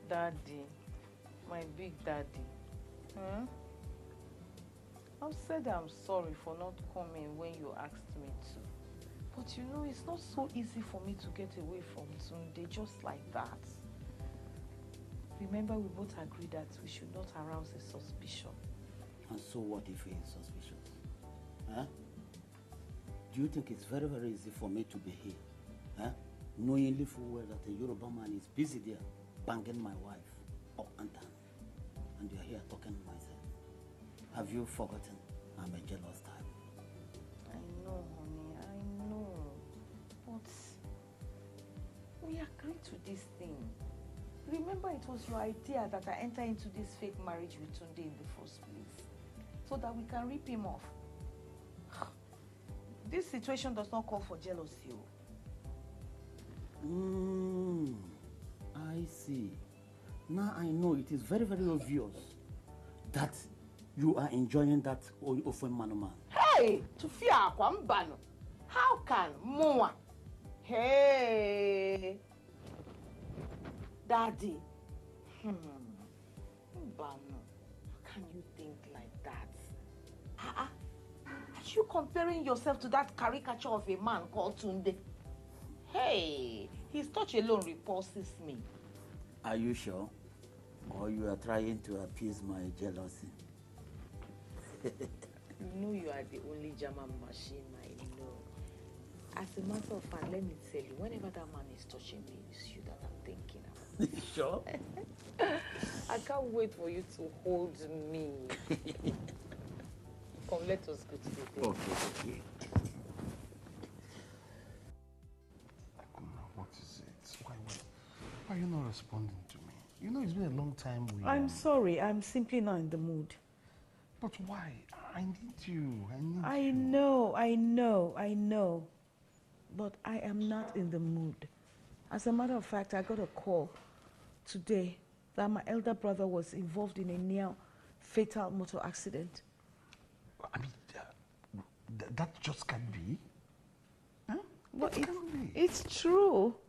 Daddy, my big daddy. I've said I'm sorry for not coming when you asked me to. But you know, it's not so easy for me to get away from Tunde just like that. Remember, we both agreed that we should not arouse a suspicion. And so what if he is suspicious? Huh? Do you think it's very, very easy for me to be here? Huh? Knowing full well that a Yoruba man is busy there, banging my wife up and down. And you're here talking myself. Have you forgotten I'm a jealous type? I know, honey, I know. But we agreed to this thing. Remember, it was your idea that I enter into this fake marriage with Tunde in the first place, so that we can rip him off. This situation does not call for jealousy. I see. Now I know it is very, very obvious that you are enjoying that Ofen man. Hey! Tufia Kwambano! How can Moa? Hey! Daddy! Mbano, how can you think like that? Are you comparing yourself to that caricature of a man called Tunde? Hey! His touch alone repulses me. Are you sure? Or you are trying to appease my jealousy? You know you are the only German machine I know. As a matter of fact, let me tell you, whenever that man is touching me, it's you that I'm thinking of. Sure? I can't wait for you to hold me. Come, let us go to the bed. Okay. What is it? Why are you not responding to me? You know it's been a long time. I'm sorry, I'm simply not in the mood. But why? I need you. I know. But I am not in the mood. As a matter of fact, I got a call today that my elder brother was involved in a near fatal motor accident. I mean, that just can't be. Huh? Well, it's true.